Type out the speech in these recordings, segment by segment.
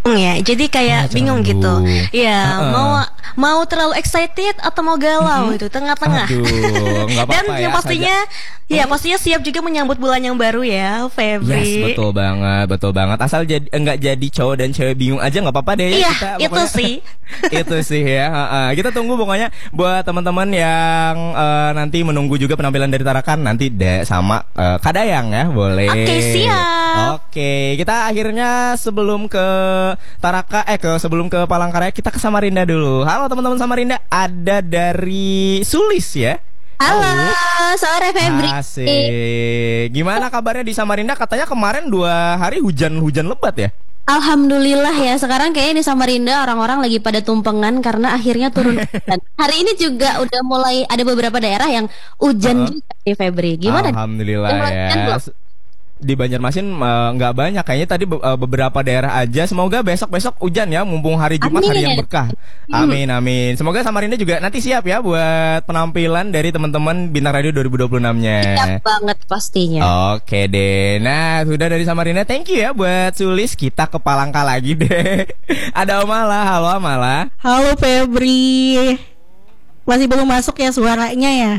ya. Jadi kayak bingung gitu. Ya, mau terlalu excited atau mau galau itu tengah-tengah. Aduh, nggak apa-apa. Dan yang pastinya pastinya siap juga menyambut bulan yang baru ya, Febri. Yes, betul banget. Asal nggak jadi cowok dan cewek bingung aja nggak apa-apa deh. Iya, kita, itu sih. Itu sih ya. Kita tunggu pokoknya buat teman-teman yang nanti menunggu juga penampilan dari Tarakan nanti deh sama Kadayang ya, boleh. Oke, siap. Oke, kita akhirnya sebelum ke sebelum ke Palangkaraya kita ke Samarinda dulu. Halo teman-teman Samarinda, ada dari Sulis ya. Halo, sore Febri. Asik. Gimana kabarnya di Samarinda? Katanya kemarin 2 hari hujan lebat ya? Alhamdulillah ya, sekarang kayaknya di Samarinda orang-orang lagi pada tumpengan karena akhirnya turun hujan. Hari ini juga udah mulai ada beberapa daerah yang hujan juga di Febri. Gimana? Alhamdulillah ya. Di Banjarmasin nggak banyak kayaknya tadi beberapa daerah aja. Semoga besok hujan ya, mumpung hari Jumat, hari yang berkah. Amin. Semoga Samarinda juga nanti siap ya buat penampilan dari teman-teman Bintang Radio 2026-nya. Siap banget pastinya. Oke deh. Nah, sudah dari Samarinda, thank you ya buat Sulis. Kita ke Palangka lagi deh. Ada Amala. Halo Amala. Halo Febri. Masih belum masuk ya suaranya ya?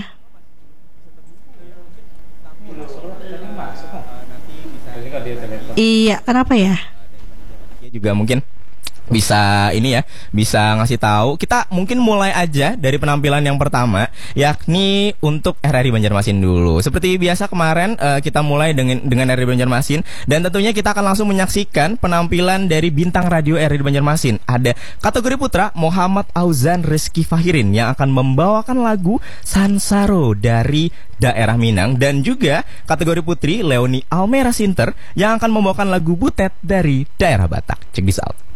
Iya, kenapa ya? Juga mungkin bisa ini ya, bisa ngasih tahu. Kita mungkin mulai aja dari penampilan yang pertama, yakni untuk RRI Banjarmasin dulu. Seperti biasa kemarin kita mulai dengan RRI Banjarmasin, dan tentunya kita akan langsung menyaksikan penampilan dari bintang radio RRI Banjarmasin. Ada kategori putra Muhammad Auzan Rizky Fahirin yang akan membawakan lagu Sansaro dari daerah Minang, dan juga kategori putri Leoni Almera Sinter yang akan membawakan lagu Butet dari daerah Batak. Check this out.